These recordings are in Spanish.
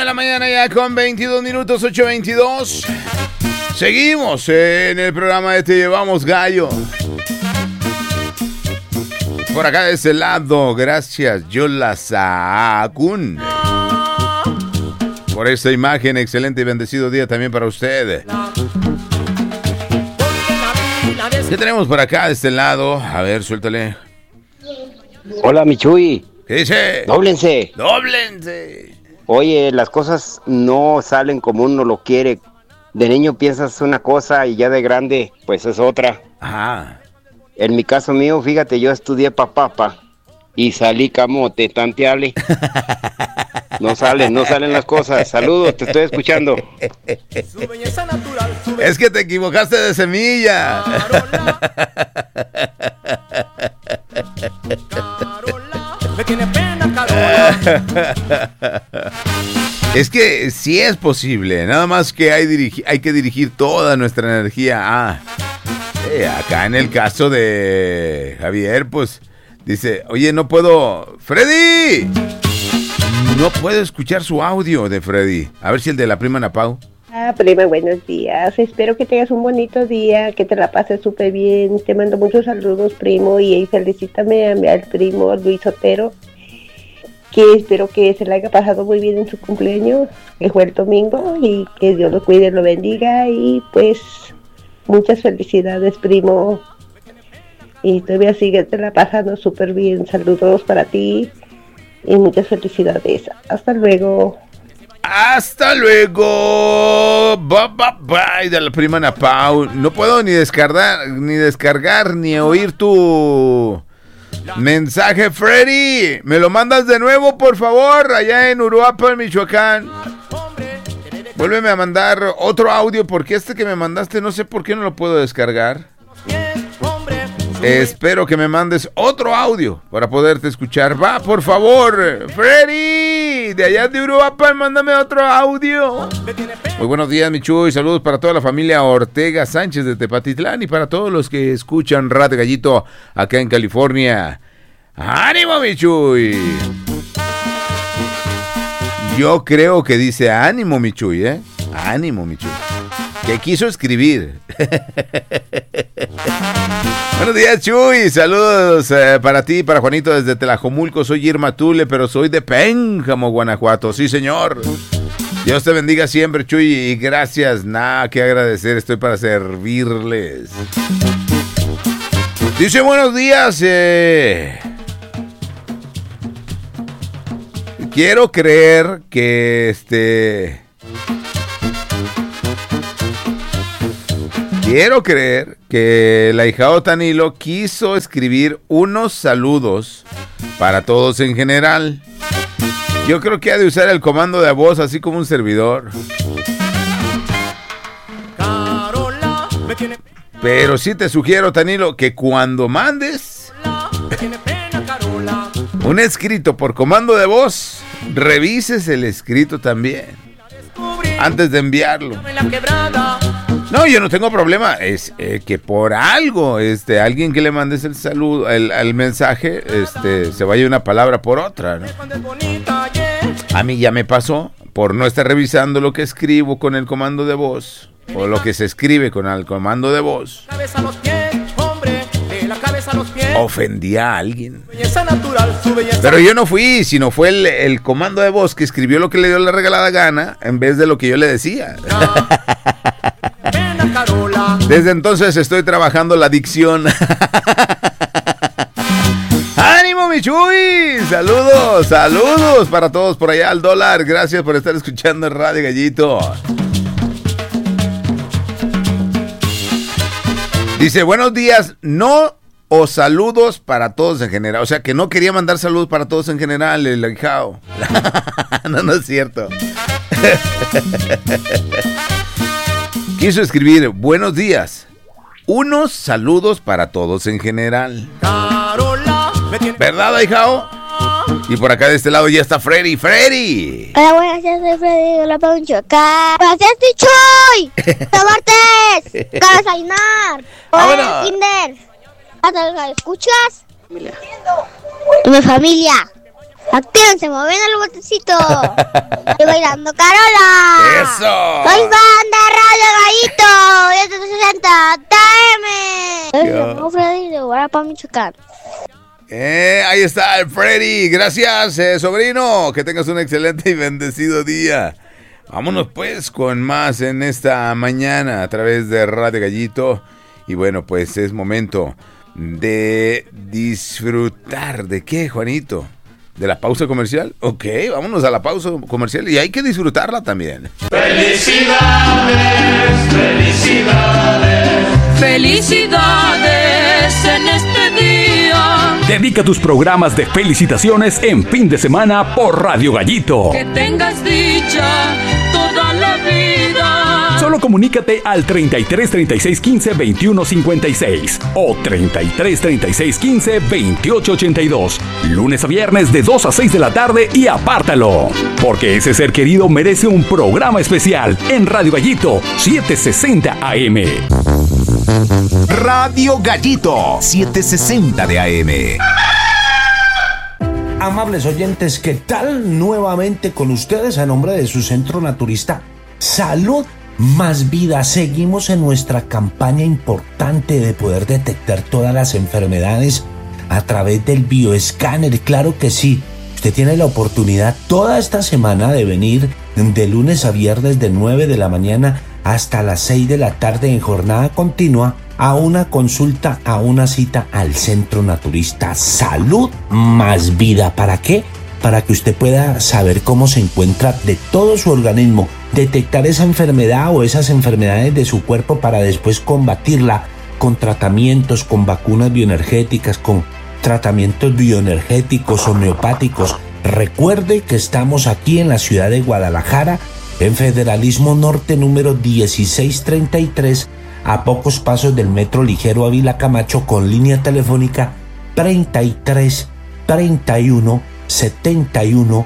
la mañana ya con 22 minutos, 8:22. Seguimos en el programa de Te Llevamos Gallo. Por acá de ese lado, gracias Yola Saakun por esta imagen. Excelente y bendecido día también para usted. ¿Qué tenemos por acá de este lado? A ver, suéltale. Hola, mi Chuy. ¿Qué dice? Dóblense. Dóblense. Oye, las cosas no salen como uno lo quiere. De niño piensas una cosa y ya de grande, pues es otra. Ajá. En mi caso mío, fíjate, yo estudié papapa y salí camote, tanteable. No salen las cosas. Saludos, te estoy escuchando. Es que te equivocaste de semilla. Me tiene pena, Carola. Es que sí es posible, nada más que hay que dirigir toda nuestra energía acá en el caso de Javier, pues dice, oye, no puedo, Freddy, no puedo escuchar su audio de Freddy. A ver si el de la prima Ana Pau. Prima, buenos días. Espero que tengas un bonito día, que te la pases súper bien. Te mando muchos saludos, primo, y felicítame al primo Luis Otero, que espero que se le haya pasado muy bien en su cumpleaños, que fue el domingo, y que Dios lo cuide, lo bendiga, y pues muchas felicidades, primo. Y todavía sigue te la pasando súper bien. Saludos para ti y muchas felicidades. Hasta luego. Hasta luego. Bye de la prima Ana Pau. No puedo ni descargar ni oír tu mensaje, Freddy. ¿Me lo mandas de nuevo, por favor? Allá en Uruapan, Michoacán. Vuélveme a mandar otro audio, porque este que me mandaste no sé por qué no lo puedo descargar. Espero que me mandes otro audio para poderte escuchar. Va, por favor, Freddy, de allá de Uruapan, mándame otro audio. Muy buenos días, mi Chuy. Saludos para toda la familia Ortega Sánchez de Tepatitlán y para todos los que escuchan Radio Gallito acá en California. ¡Ánimo, mi Chuy! Yo creo que dice ánimo, mi Chuy, ¿eh? Ánimo, mi Chuy. Que quiso escribir. Buenos días, Chuy. Saludos para ti, para Juanito desde Tlajomulco. Soy Irma Tule, pero soy de Pénjamo, Guanajuato. Sí, señor. Dios te bendiga siempre, Chuy. Y gracias. Nada que agradecer. Estoy para servirles. Dice buenos días. Quiero creer que Quiero creer que el ahijado Tanilo quiso escribir unos saludos para todos en general. Yo creo que ha de usar el comando de voz así como un servidor. Pero sí te sugiero, Tanilo, que cuando mandes un escrito por comando de voz, revises el escrito también antes de enviarlo. No, yo no tengo problema. Es que por algo, alguien que le mandes el saludo, el mensaje, se vaya una palabra por otra, ¿no? A mí ya me pasó por no estar revisando lo que escribo con el comando de voz o lo que se escribe con el comando de voz. Ofendí a alguien. Pero yo no fui, sino fue el comando de voz que escribió lo que le dio la regalada gana en vez de lo que yo le decía. Desde entonces estoy trabajando la dicción. ¡Ánimo, mi Chuy! Saludos para todos por allá al dólar. Gracias por estar escuchando en Radio Gallito. Dice, buenos días, o saludos para todos en general. O sea, que no quería mandar saludos para todos en general, el ahijado. No es cierto. Quiso escribir, buenos días, unos saludos para todos en general. ¿Verdad, ahijado? Y por acá de este lado ya está Freddy. Hola, buenas tardes, soy Freddy de la Chuy. Gracias, Chuy. ¡Martes! ¡Para desayunar! ¡Hola, Kinder! ¿Escuchas? Mi familia. Actívense, moviendo el botecito. Estoy bailando Carola. ¡Eso! Soy fan de Radio Gallito 760 TM. Soy Freddy de Guarapa, Michoacán. Ahí está el Freddy. Gracias, sobrino. Que tengas un excelente y bendecido día. Vámonos pues con más en esta mañana a través de Radio Gallito. Y bueno, pues es momento de disfrutar. ¿De qué, Juanito? ¿De la pausa comercial? Ok, vámonos a la pausa comercial y hay que disfrutarla también. ¡Felicidades! ¡Felicidades! ¡Felicidades en este día! Dedica tus programas de felicitaciones en fin de semana por Radio Gallito. Que tengas dicha toda la vida. Solo comunícate al 33 36 15 21 56 o 33 36 15 28 82. Lunes a viernes de 2 a 6 de la tarde y apártalo. Porque ese ser querido merece un programa especial en Radio Gallito 760 AM. Radio Gallito 760 de AM. Amables oyentes, ¿qué tal? Nuevamente con ustedes a nombre de su centro naturista Salud Más Vida. Seguimos en nuestra campaña importante de poder detectar todas las enfermedades a través del bioescáner. Claro que sí, usted tiene la oportunidad toda esta semana de venir de lunes a viernes de 9 de la mañana hasta las 6 de la tarde en jornada continua a una consulta, a una cita al Centro Naturista Salud Más Vida. ¿Para qué? Para que usted pueda saber cómo se encuentra de todo su organismo, detectar esa enfermedad o esas enfermedades de su cuerpo para después combatirla con tratamientos, con vacunas bioenergéticas, con tratamientos bioenergéticos, homeopáticos. Recuerde que estamos aquí en la ciudad de Guadalajara, en Federalismo Norte número 1633, a pocos pasos del Metro Ligero Ávila Camacho, con línea telefónica 33 31 71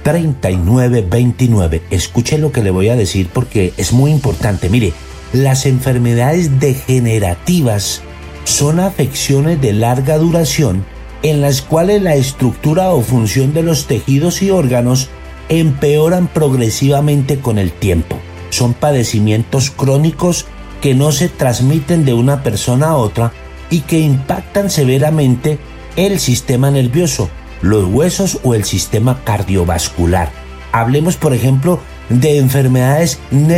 39 29. Escuche lo que le voy a decir porque es muy importante. Mire, las enfermedades degenerativas son afecciones de larga duración en las cuales la estructura o función de los tejidos y órganos empeoran progresivamente con el tiempo. Son padecimientos crónicos que no se transmiten de una persona a otra y que impactan severamente el sistema nervioso, los huesos o el sistema cardiovascular. Hablemos, por ejemplo, de enfermedades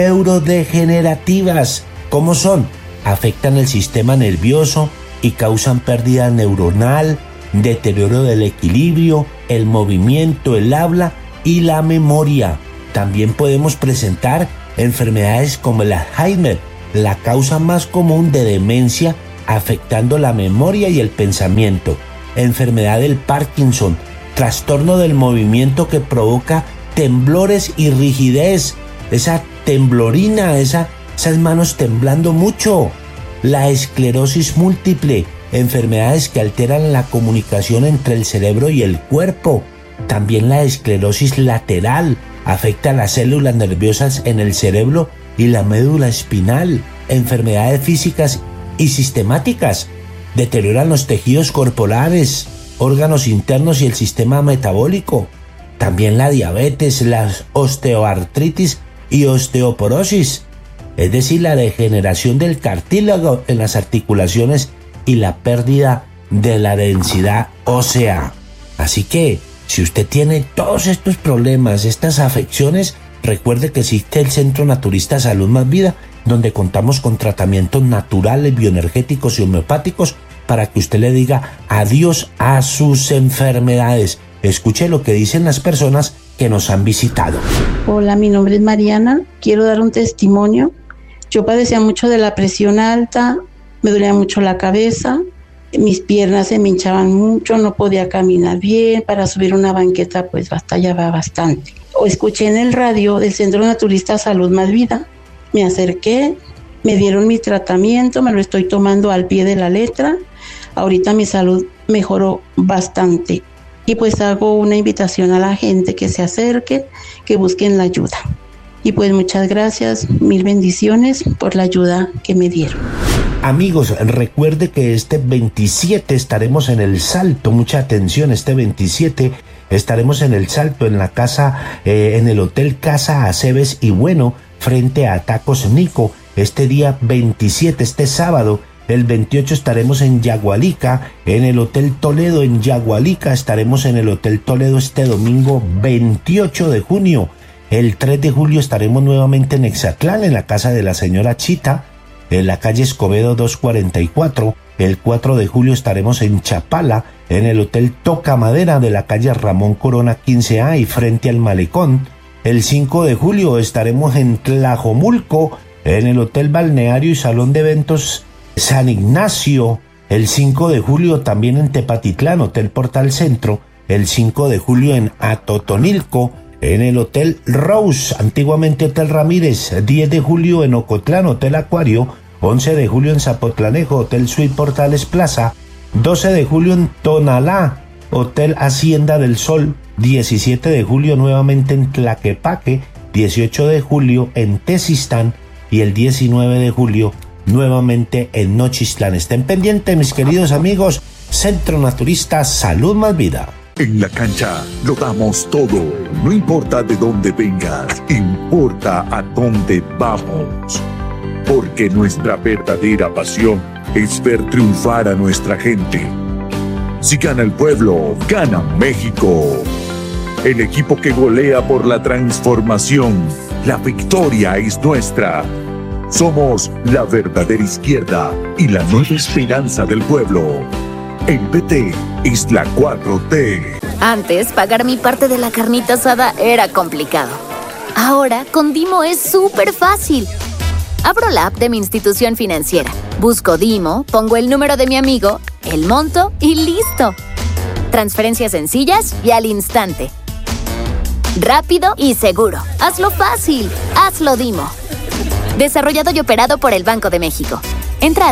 neurodegenerativas. ¿Cómo son? Afectan el sistema nervioso y causan pérdida neuronal, deterioro del equilibrio, el movimiento, el habla y la memoria. También podemos presentar enfermedades como el Alzheimer, la causa más común de demencia, afectando la memoria y el pensamiento. Enfermedad del Parkinson, trastorno del movimiento que provoca temblores y rigidez, esa temblorina, esas manos temblando mucho. La esclerosis múltiple, enfermedades que alteran la comunicación entre el cerebro y el cuerpo. También la esclerosis lateral afecta las células nerviosas en el cerebro y la médula espinal. Enfermedades físicas y sistemáticas deterioran los tejidos corporales, órganos internos y el sistema metabólico. También la diabetes, la osteoartritis y osteoporosis, es decir, la degeneración del cartílago en las articulaciones y la pérdida de la densidad ósea. Así que, si usted tiene todos estos problemas, estas afecciones, recuerde que existe el Centro Naturista Salud Más Vida, donde contamos con tratamientos naturales, bioenergéticos y homeopáticos para que usted le diga adiós a sus enfermedades. Escuche lo que dicen las personas que nos han visitado. Hola, mi nombre es Mariana. Quiero dar un testimonio. Yo padecía mucho de la presión alta, me dolía mucho la cabeza, mis piernas se me hinchaban mucho, no podía caminar bien, para subir una banqueta pues batallaba bastante. Escuché en el radio del Centro Naturista Salud Más Vida, me acerqué, me dieron mi tratamiento, me lo estoy tomando al pie de la letra. Ahorita mi salud mejoró bastante y pues hago una invitación a la gente que se acerque, que busquen la ayuda. Y pues muchas gracias, mil bendiciones por la ayuda que me dieron. Amigos, recuerde que este 27 estaremos en El Salto. Mucha atención, este 27 estaremos en El Salto, en la casa, en el Hotel Casa Aceves y Bueno, frente a Tacos Nico. Este día 27, este sábado. El 28 estaremos en Yagualica, en el Hotel Toledo en Yagualica. Estaremos en el Hotel Toledo este domingo 28 de junio. El 3 de julio estaremos nuevamente en Exatlán, en la casa de la señora Chita, en la calle Escobedo 244. El 4 de julio estaremos en Chapala, en el Hotel Toca Madera de la calle Ramón Corona 15A y frente al Malecón. El 5 de julio estaremos en Tlajomulco, en el Hotel Balneario y Salón de Eventos San Ignacio. El 5 de julio también en Tepatitlán, Hotel Portal Centro. El 5 de julio en Atotonilco, en el Hotel Rose, antiguamente Hotel Ramírez. 10 de julio en Ocotlán, Hotel Acuario. 11 de julio en Zapotlanejo, Hotel Suite Portales Plaza. 12 de julio en Tonalá, Hotel Hacienda del Sol. 17 de julio nuevamente en Tlaquepaque. 18 de julio en Tezistán y el 19 de julio nuevamente en Nochistlán. Estén pendientes, mis queridos amigos. Centro Naturista Salud Más Vida. En la cancha lo damos todo. No importa de dónde vengas, importa a dónde vamos. Porque nuestra verdadera pasión es ver triunfar a nuestra gente. Si gana el pueblo, gana México. El equipo que golea por la transformación. La victoria es nuestra. Somos la verdadera izquierda y la nueva esperanza del pueblo. El PT es la 4T. Antes, pagar mi parte de la carnita asada era complicado. Ahora, con Dimo es súper fácil. Abro la app de mi institución financiera, busco Dimo, pongo el número de mi amigo, el monto y listo. Transferencias sencillas y al instante. Rápido y seguro. Hazlo fácil. Hazlo Dimo. Desarrollado y operado por el Banco de México. Entra a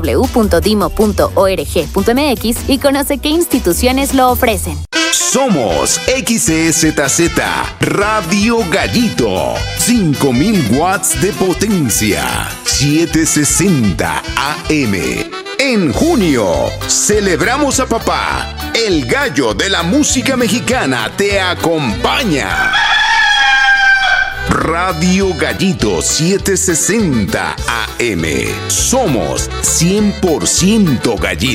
www.dimo.org.mx y conoce qué instituciones lo ofrecen. Somos XEZZ Radio Gallito. 5000 watts de potencia. 760 AM. En junio, celebramos a papá. El gallo de la música mexicana te acompaña. Radio Gallito 760 AM. Somos 100% Gallito.